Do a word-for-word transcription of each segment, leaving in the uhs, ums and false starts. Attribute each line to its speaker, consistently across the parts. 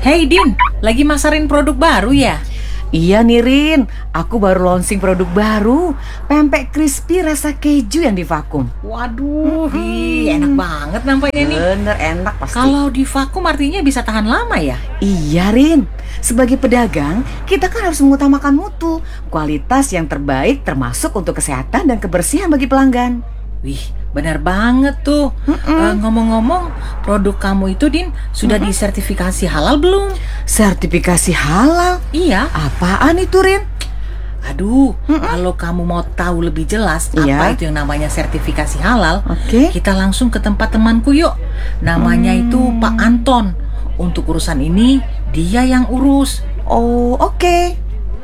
Speaker 1: Hey Din, lagi masarin produk baru ya?
Speaker 2: Iya nih Rin, aku baru launching produk baru, pempek crispy rasa keju yang divakum.
Speaker 1: Waduh, hi, enak banget nampaknya nih.
Speaker 2: Bener enak pasti.
Speaker 1: Kalau divakum artinya bisa tahan lama ya?
Speaker 2: Iya Rin, sebagai pedagang kita kan harus mengutamakan mutu, kualitas yang terbaik termasuk untuk kesehatan dan kebersihan bagi pelanggan.
Speaker 1: Wih, benar banget tuh. Uh, ngomong-ngomong, produk kamu itu Din sudah
Speaker 2: Mm-mm.
Speaker 1: disertifikasi halal belum?
Speaker 2: Sertifikasi halal?
Speaker 1: Iya.
Speaker 2: Apaan itu Rin?
Speaker 1: Aduh, kalau kamu mau tahu lebih jelas
Speaker 2: Iya.
Speaker 1: apa itu yang namanya sertifikasi halal,
Speaker 2: Oke.
Speaker 1: kita langsung ke tempat temanku yuk. Namanya
Speaker 2: Hmm.
Speaker 1: itu Pak Anton. Untuk urusan ini dia yang urus.
Speaker 2: Oh oke.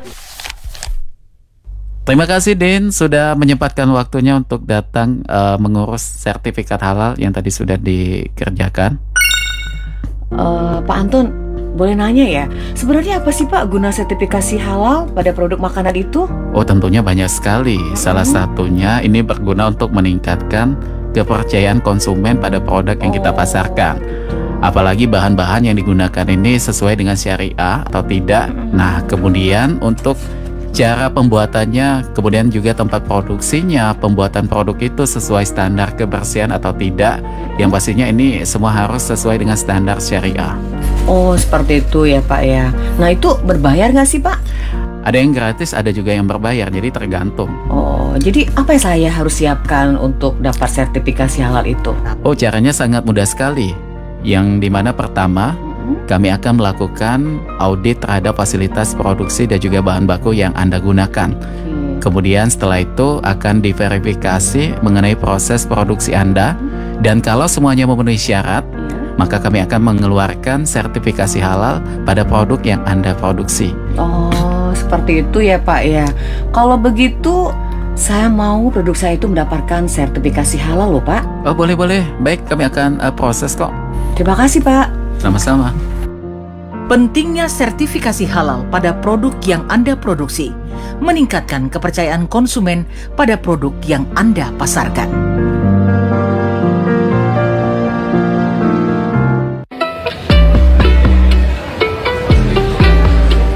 Speaker 3: Terima kasih Din sudah menyempatkan waktunya untuk datang uh, mengurus sertifikat halal yang tadi sudah dikerjakan.
Speaker 2: Eh, Pak Anton, boleh nanya ya, sebenarnya apa sih Pak guna sertifikasi halal pada produk makanan itu?
Speaker 3: Oh tentunya banyak sekali. Salah satunya ini berguna untuk meningkatkan kepercayaan konsumen pada produk yang kita pasarkan. Apalagi bahan-bahan yang digunakan ini sesuai dengan syariah atau tidak. Nah kemudian untuk cara pembuatannya, kemudian juga tempat produksinya, pembuatan produk itu sesuai standar kebersihan atau tidak. Yang pastinya ini semua harus sesuai dengan standar syariah.
Speaker 2: Oh seperti itu ya Pak ya. Nah itu berbayar nggak sih Pak?
Speaker 3: Ada yang gratis, ada juga yang berbayar, jadi tergantung.
Speaker 2: Oh jadi apa yang saya harus siapkan untuk dapat sertifikasi halal itu?
Speaker 3: Oh caranya sangat mudah sekali. Yang dimana pertama, kami akan melakukan audit terhadap fasilitas produksi dan juga bahan baku yang Anda gunakan. Kemudian setelah itu akan diverifikasi mengenai proses produksi Anda. Dan kalau semuanya memenuhi syarat, maka kami akan mengeluarkan sertifikasi halal pada produk yang Anda produksi.
Speaker 2: Oh seperti itu ya Pak ya. Kalau begitu saya mau produk saya itu mendapatkan sertifikasi halal loh Pak.
Speaker 3: Oh boleh-boleh, baik kami akan uh, proses kok.
Speaker 2: Terima kasih Pak.
Speaker 3: Sama-sama.
Speaker 1: Pentingnya sertifikasi halal pada produk yang Anda produksi, meningkatkan kepercayaan konsumen pada produk yang Anda pasarkan.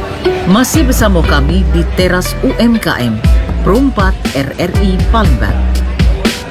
Speaker 1: Masih bersama kami di Teras U M K M, Perumpat R R I Palembang.